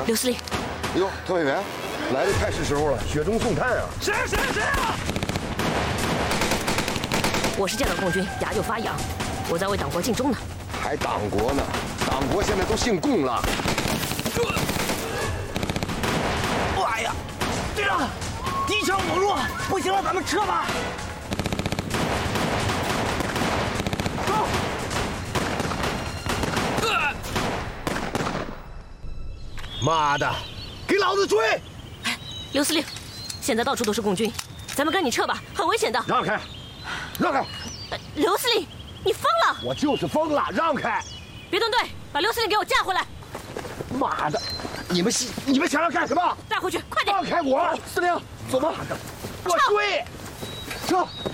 刘司令。 哟，特派员，来的太是时候了，雪中送炭啊！ 谁啊？ 我是建党共军，牙就发痒，我在为党国尽忠呢。 还党国呢？党国现在都姓共了。 哎呀，队长，敌强我弱，不行了，咱们撤吧。走。 妈的，给老子追！ 哎，刘司令，现在到处都是共军，咱们赶紧撤吧，很危险的。 让开，让开！ 刘司令，你疯了！ 我就是疯了，让开！ 别动队，把刘司令给我架回来！ 妈的，你们想要干什么？ 带回去，快点！ 放开我！司令，走吧，我追！撤！